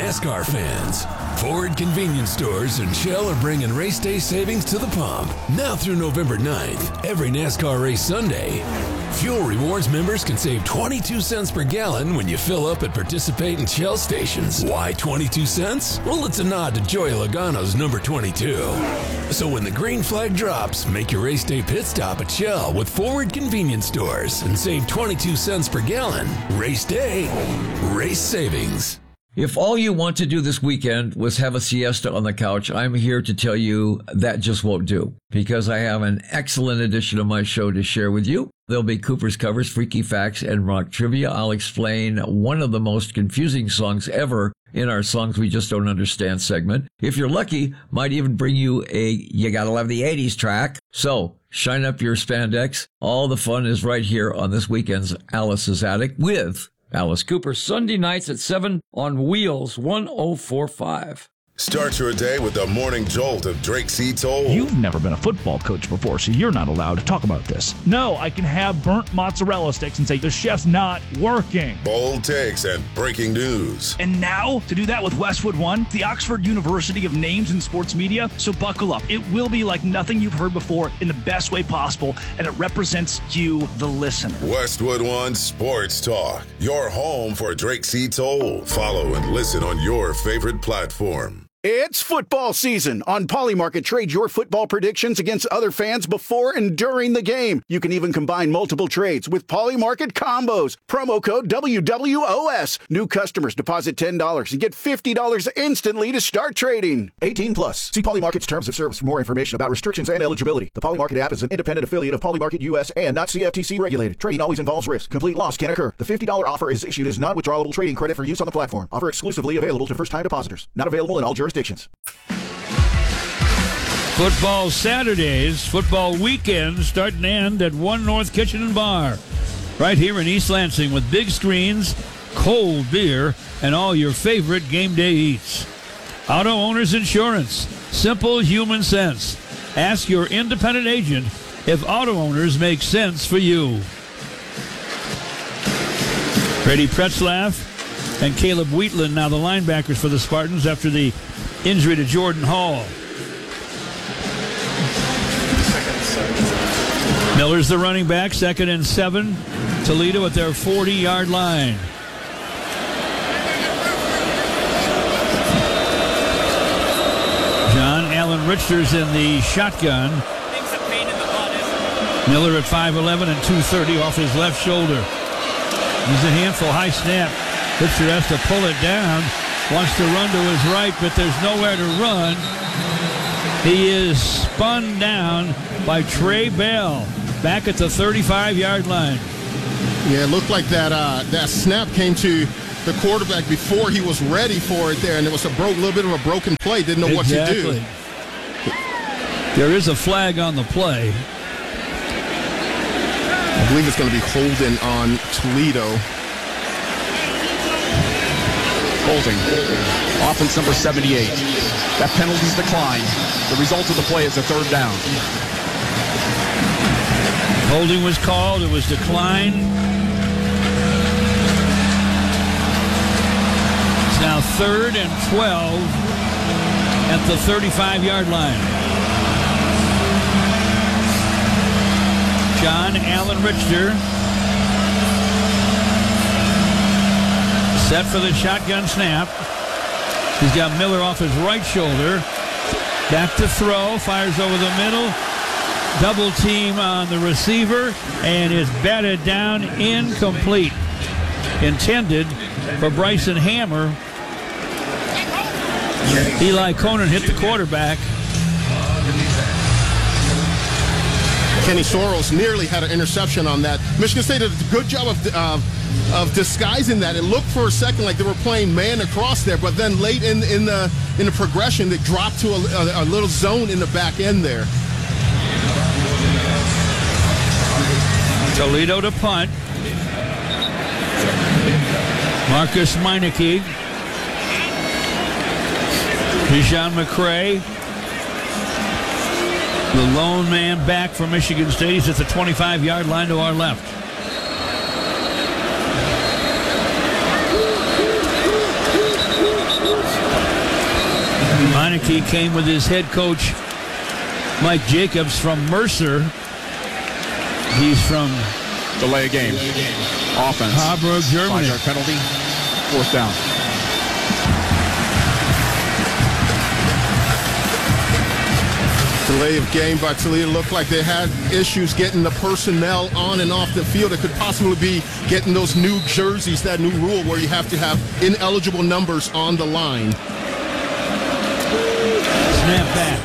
NASCAR fans. Ford Convenience Stores and Shell are bringing race day savings to the pump. Now through November 9th, every NASCAR race Sunday, Fuel Rewards members can save 22 cents per gallon when you fill up at participating Shell stations. Why 22 cents? Well, it's a nod to Joey Logano's number 22. So when the green flag drops, make your race day pit stop at Shell with Ford Convenience Stores and save 22 cents per gallon. Race day, race savings. If all you want to do this weekend was have a siesta on the couch, I'm here to tell you that just won't do, because I have an excellent edition of my show to share with you. There'll be Cooper's Covers, Freaky Facts, and Rock Trivia. I'll explain one of the most confusing songs ever in our Songs We Just Don't Understand segment. If you're lucky, might even bring you a You Gotta Love the 80s track. So, shine up your spandex. All the fun is right here on this weekend's Alice's Attic with Alice Cooper, Sunday nights at 7 on Wheels 1045. Start your day with the morning jolt of Drake C. Toll. You've never been a football coach before, so you're not allowed to talk about this. No, I can have burnt mozzarella sticks and say the chef's not working. Bold takes and breaking news. And now, to do that with Westwood One, the Oxford University of Names in Sports Media. So buckle up. It will be like nothing you've heard before in the best way possible, and it represents you, the listener. Westwood One Sports Talk, your home for Drake C. Toll. Follow and listen on your favorite platform. It's football season. On Polymarket, trade your football predictions against other fans before and during the game. You can even combine multiple trades with Polymarket combos. Promo code WWOS. New customers deposit $10 and get $50 instantly to start trading. 18 plus. See Polymarket's terms of service for more information about restrictions and eligibility. The Polymarket app is an independent affiliate of Polymarket US and not CFTC regulated. Trading always involves risk. Complete loss can occur. The $50 offer is issued as non-withdrawable trading credit for use on the platform. Offer exclusively available to first-time depositors. Not available in all jurisdictions. Football Saturdays, football weekends start and end at One North Kitchen and Bar, right here in East Lansing, with big screens, cold beer, and all your favorite game day eats. Auto Owners Insurance, simple human sense. Ask your independent agent if Auto Owners make sense for you. Brady Pretzlaff and Caleb Wheatland, now the linebackers for the Spartans after the injury to Jordan Hall. Miller's the running back, 2nd and 7. Toledo at their 40-yard line. John Allen Richter's in the shotgun. Miller at 5'11 and 230 off his left shoulder. He's a handful, high snap. Richter has to pull it down. Wants to run to his right, but there's nowhere to run. He is spun down by Trey Bell back at the 35-yard line. Yeah, it looked like that snap came to the quarterback before he was ready for it there, and it was a little bit of a broken play. Didn't know what to do. There is a flag on the play. I believe it's going to be holding on Toledo. Holding. Offense number 78. That penalty's declined. The result of the play is a 3rd down. Holding was called. It was declined. It's now 3rd and 12 at the 35-yard line. John Allen Richter set for the shotgun snap. He's got Miller off his right shoulder. Back to throw. Fires over the middle. Double team on the receiver. And is batted down, incomplete. Intended for Bryson Hammer. Eli Conan hit the quarterback. Kenny Soros nearly had an interception on that. Michigan State did a good job of disguising that. It looked for a second like they were playing man across there, but then late in the progression, they dropped to a little zone in the back end there. Toledo to punt. Marcus Meineke. Bijan McCray. The lone man back for Michigan State. He's at the 25-yard line to our left. Heineke came with his head coach, Mike Jacobs, from Mercer. He's from Delay a game. Offense. Harburg, Germany. 5-yard penalty. 4th down. Delay of game by Toledo. Looked like they had issues getting the personnel on and off the field. It could possibly be getting those new jerseys, that new rule where you have to have ineligible numbers on the line. Snap back.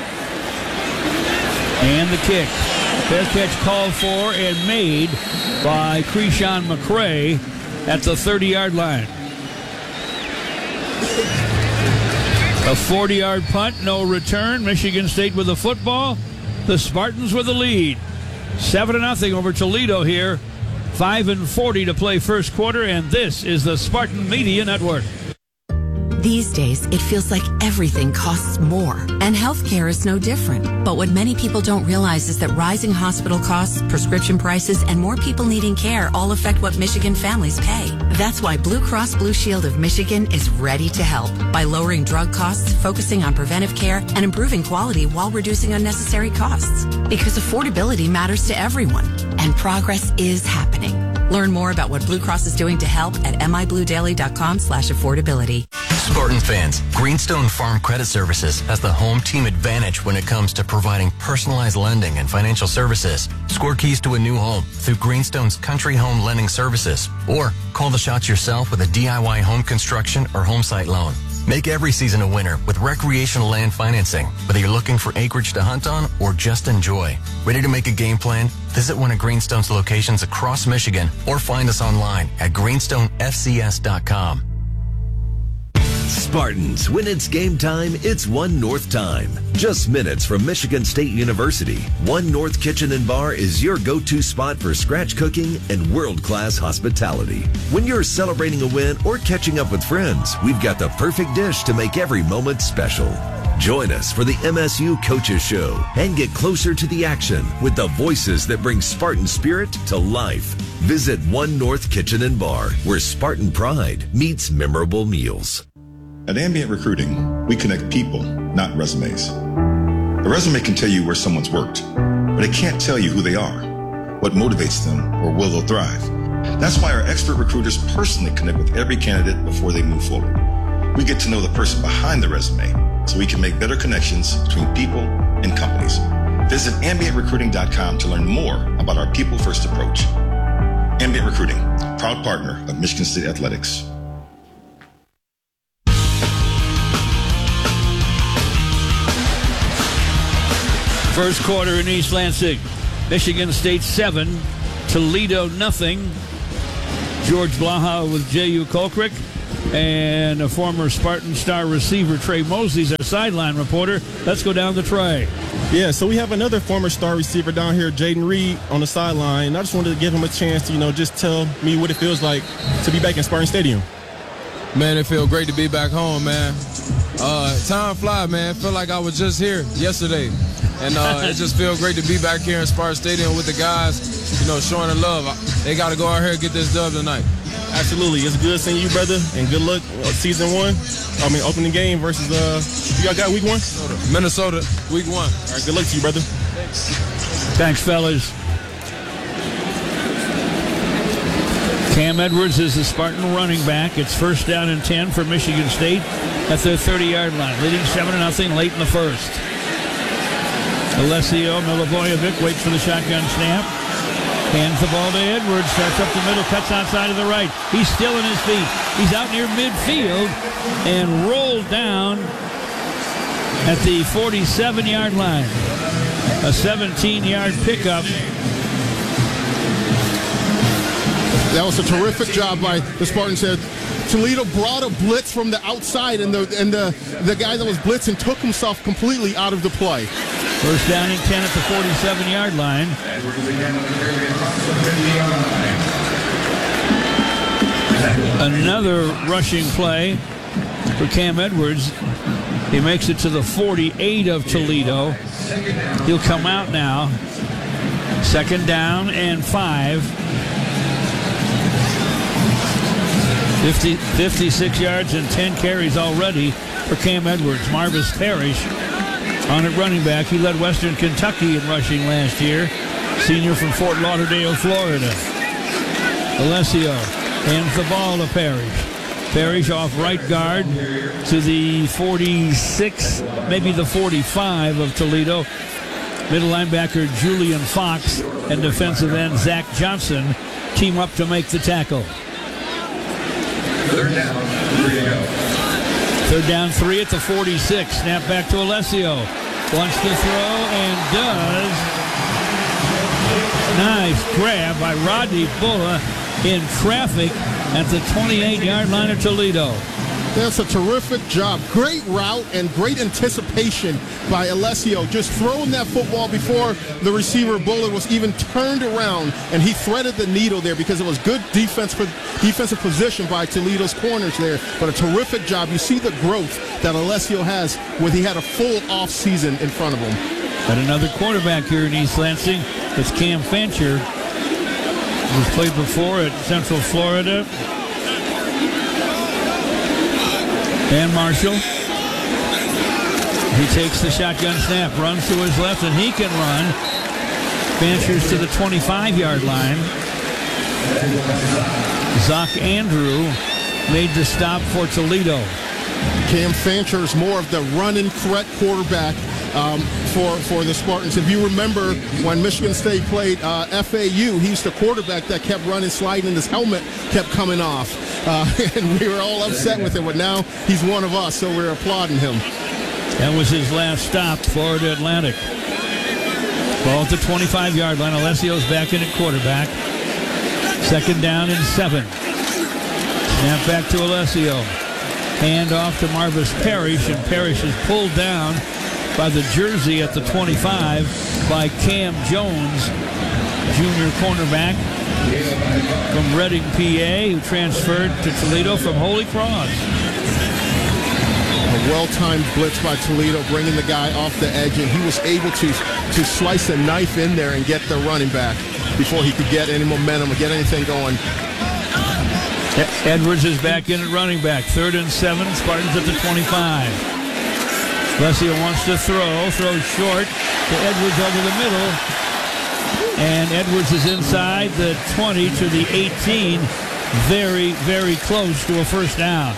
And the kick. Fair catch called for and made by Creshawn McCray at the 30-yard line. A 40-yard punt, no return. Michigan State with the football. The Spartans with the lead. 7-0 over Toledo here. 5:40 to play first quarter, and this is the Spartan Media Network. These days, it feels like everything costs more, and healthcare is no different. But what many people don't realize is that rising hospital costs, prescription prices, and more people needing care all affect what Michigan families pay. That's why Blue Cross Blue Shield of Michigan is ready to help by lowering drug costs, focusing on preventive care, and improving quality while reducing unnecessary costs. Because affordability matters to everyone, and progress is happening. Learn more about what Blue Cross is doing to help at mibluedaily.com/affordability. Spartan fans, Greenstone Farm Credit Services has the home team advantage when it comes to providing personalized lending and financial services. Score keys to a new home through Greenstone's Country Home Lending Services, or call the shots yourself with a DIY home construction or home site loan. Make every season a winner with recreational land financing, whether you're looking for acreage to hunt on or just enjoy. Ready to make a game plan? Visit one of Greenstone's locations across Michigan or find us online at greenstonefcs.com. Spartans, when it's game time, it's One North time. Just minutes from Michigan State University, One North Kitchen and Bar is your go-to spot for scratch cooking and world-class hospitality. When you're celebrating a win or catching up with friends, we've got the perfect dish to make every moment special. Join us for the MSU Coaches Show and get closer to the action with the voices that bring Spartan spirit to life. Visit One North Kitchen and Bar, where Spartan pride meets memorable meals. At Ambient Recruiting, we connect people, not resumes. A resume can tell you where someone's worked, but it can't tell you who they are, what motivates them, or will they'll thrive. That's why our expert recruiters personally connect with every candidate before they move forward. We get to know the person behind the resume, so we can make better connections between people and companies. Visit ambientrecruiting.com to learn more about our people-first approach. Ambient Recruiting, proud partner of Michigan State Athletics. First quarter in East Lansing. Michigan State 7, Toledo nothing. George Blaha with J.U. Colcrick and a former Spartan star receiver, Trey Mosley's our sideline reporter. Let's go down to Trey. Yeah, so we have another former star receiver down here, Jaden Reed, on the sideline. I just wanted to give him a chance to, just tell me what it feels like to be back in Spartan Stadium. Man, it feels great to be back home, man. Time flies, man. It felt like I was just here yesterday. And it just feels great to be back here in Spartan Stadium with the guys, showing the love. They got to go out here and get this dub tonight. Absolutely. It's good seeing you, brother, and good luck season one. Opening game versus, you got week one? Minnesota, week one. All right, good luck to you, brother. Thanks, fellas. Cam Edwards is the Spartan running back. It's first down and 10 for Michigan State at their 30-yard line, leading 7-0 late in the first. Alessio Milivojevic waits for the shotgun snap. Hands the ball to Edwards. Starts up the middle. Cuts outside of the right. He's still on his feet. He's out near midfield and rolled down at the 47-yard line. A 17-yard pickup. That was a terrific job by the Spartans. Toledo brought a blitz from the outside, and the guy that was blitzing took himself completely out of the play. First down and 10 at the 47-yard line. Another rushing play for Cam Edwards. He makes it to the 48 of Toledo. He'll come out now. Second down and 5. 56 yards and 10 carries already for Cam Edwards. Marvis Parrish on at running back. He led Western Kentucky in rushing last year. Senior from Fort Lauderdale, Florida. Alessio hands the ball to Parrish. Parrish off right guard to the 46, maybe the 45 of Toledo. Middle linebacker Julian Fox and defensive end Zach Johnson team up to make the tackle. Third down, 3 to go. Third down, 3 at the 46. Snap back to Alessio. Wants to throw and does. Nice grab by Rodney Bulla in traffic at the 28-yard line of Toledo. That's a terrific job. Great route and great anticipation by Alessio. Just throwing that football before the receiver Bullard was even turned around, and he threaded the needle there because it was good defensive position by Toledo's corners there. But a terrific job. You see the growth that Alessio has when he had a full off season in front of him. And another quarterback here in East Lansing. It's Cam Fancher, who's played before at Central Florida. And Marshall. He takes the shotgun snap, runs to his left, and he can run. Fancher's to the 25-yard line. Zach Andrew made the stop for Toledo. Cam Fancher is more of the run-and threat quarterback for the Spartans. If you remember when Michigan State played FAU, he's the quarterback that kept running, sliding, and his helmet kept coming off. And we were all upset with him, but now he's one of us, so we're applauding him. That was his last stop, Florida Atlantic. Ball at the 25-yard line. Alessio's back in at quarterback. Second down and 7. Snap back to Alessio. Hand off to Marvis Parrish, and Parrish is pulled down by the jersey at the 25 by Cam Jones, junior cornerback from Reading, PA, who transferred to Toledo from Holy Cross. A well-timed blitz by Toledo, bringing the guy off the edge, and he was able to slice a knife in there and get the running back before he could get any momentum or get anything going. Edwards is back in at running back. 3rd and 7, Spartans at the 25. Alessio wants to throws short to Edwards over the middle. And Edwards is inside the 20 to the 18. Very, very close to a first down.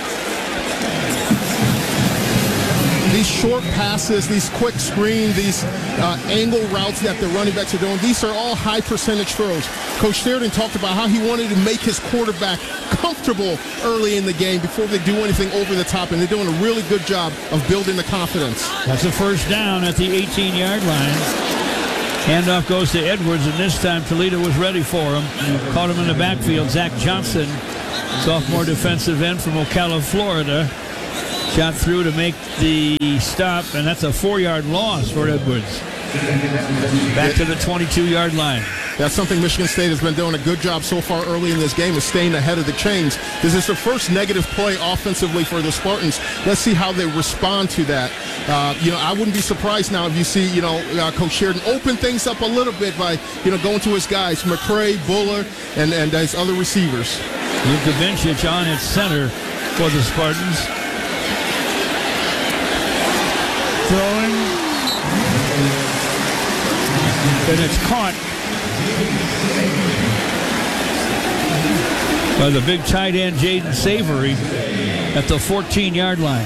These short passes, these quick screens, these angle routes that the running backs are doing, these are all high percentage throws. Coach Sheridan talked about how he wanted to make his quarterback comfortable early in the game before they do anything over the top, and they're doing a really good job of building the confidence. That's a first down at the 18-yard line. Handoff goes to Edwards, and this time Toledo was ready for him. Caught him in the backfield. Zach Johnson, sophomore defensive end from Ocala, Florida, shot through to make the stop, and that's a 4-yard loss for Edwards. Back to the 22-yard line. That's something Michigan State has been doing a good job so far early in this game, is staying ahead of the chains. This is the first negative play offensively for the Spartans. Let's see how they respond to that. I wouldn't be surprised now if you see, Coach Sheridan open things up a little bit by, going to his guys, McCray, Buller, and his other receivers. Luka Vincic on at center for the Spartans. Throwing. And it's caught by the big tight end Jaden Savory at the 14-yard line.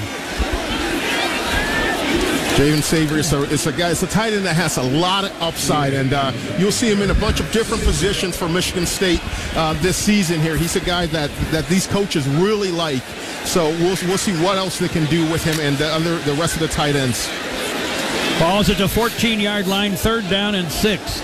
Jaden Savory is a guy, it's a tight end that has a lot of upside, and you'll see him in a bunch of different positions for Michigan State this season here. He's a guy that these coaches really like. So we'll see what else they can do with him and the rest of the tight ends. Ball's at the 14-yard line, 3rd down and 6.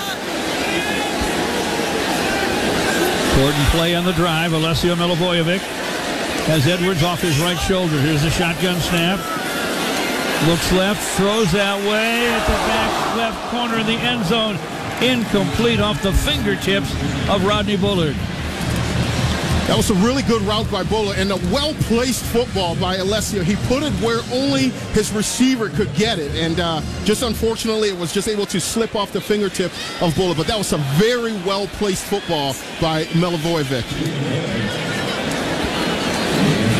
Important play on the drive. Alessio Milivojevic has Edwards off his right shoulder. Here's the shotgun snap. Looks left, throws that way at the back left corner in the end zone. Incomplete off the fingertips of Rodney Bullard. That was a really good route by Bullard and a well-placed football by Alessio. He put it where only his receiver could get it, and just unfortunately it was just able to slip off the fingertip of Bullard. But that was a very well-placed football by Milivojevic.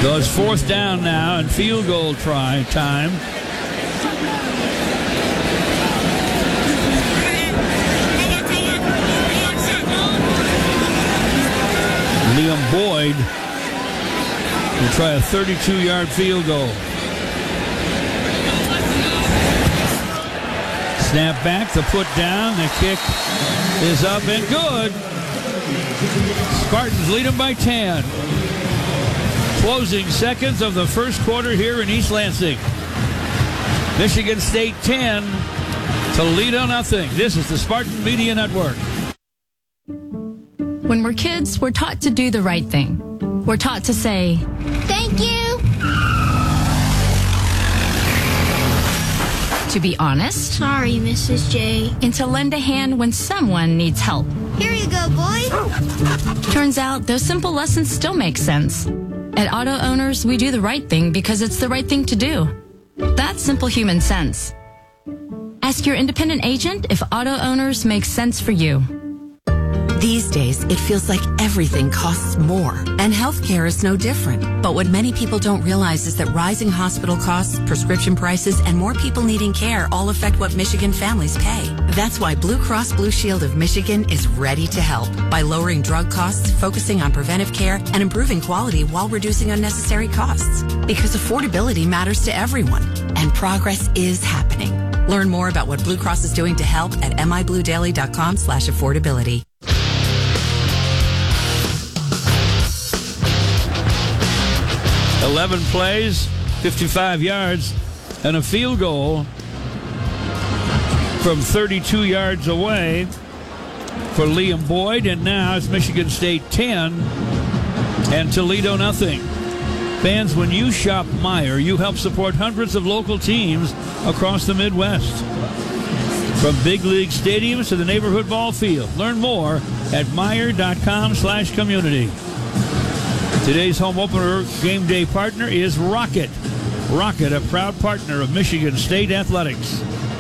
So it's fourth down now and field goal try time. Liam Boyd will try a 32-yard field goal. Snap back, the put down, the kick is up and good. Spartans lead them by 10. Closing seconds of the first quarter here in East Lansing. Michigan State 10, Toledo nothing. This is the Spartan Media Network. When we're kids, we're taught to do the right thing. We're taught to say, "Thank you." To be honest. Sorry, Mrs. J. And to lend a hand when someone needs help. Here you go, boy. Turns out those simple lessons still make sense. At Auto Owners, we do the right thing because it's the right thing to do. That's simple human sense. Ask your independent agent if Auto Owners makes sense for you. These days, it feels like everything costs more, and healthcare is no different. But what many people don't realize is that rising hospital costs, prescription prices, and more people needing care all affect what Michigan families pay. That's why Blue Cross Blue Shield of Michigan is ready to help by lowering drug costs, focusing on preventive care, and improving quality while reducing unnecessary costs. Because affordability matters to everyone, and progress is happening. Learn more about what Blue Cross is doing to help at mibluedaily.com/affordability. 11 plays, 55 yards, and a field goal from 32 yards away for Liam Boyd. And now it's Michigan State 10 and Toledo nothing. Fans, when you shop Meijer, you help support hundreds of local teams across the Midwest. From big league stadiums to the neighborhood ball field. Learn more at Meijer.com/community. Today's home opener game day partner is Rocket. Rocket, a proud partner of Michigan State Athletics.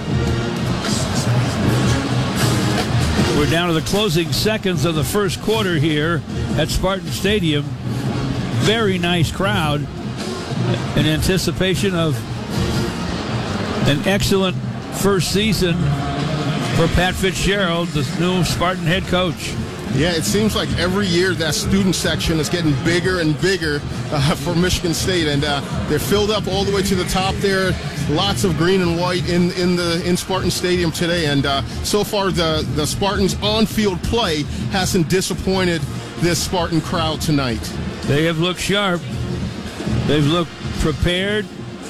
We're down to the closing seconds of the first quarter here at Spartan Stadium. Very nice crowd in anticipation of an excellent first season for Pat Fitzgerald, the new Spartan head coach. Yeah, it seems like every year that student section is getting bigger and bigger for Michigan State, and they're filled up all the way to the top there. Lots of green and white in Spartan Stadium today, and so far the Spartans' on-field play hasn't disappointed this Spartan crowd tonight. They have looked sharp. They've looked prepared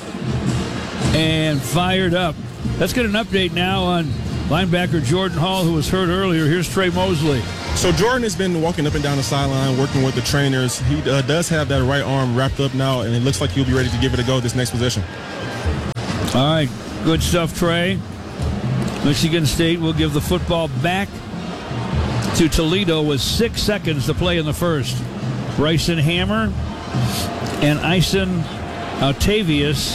and fired up. Let's get an update now on linebacker Jordan Hall, who was hurt earlier. Here's Trey Mosley. So Jordan has been walking up and down the sideline, working with the trainers. He does have that right arm wrapped up now, and it looks like he'll be ready to give it a go this next possession. All right, good stuff, Trey. Michigan State will give the football back to Toledo with 6 seconds to play in the first. Bryson Hammer and Ison Octavius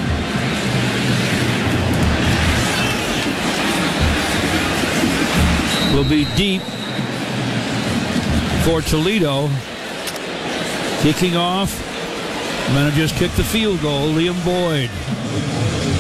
will be deep for Toledo. Kicking off. I'm going to just kick the field goal, Liam Boyd.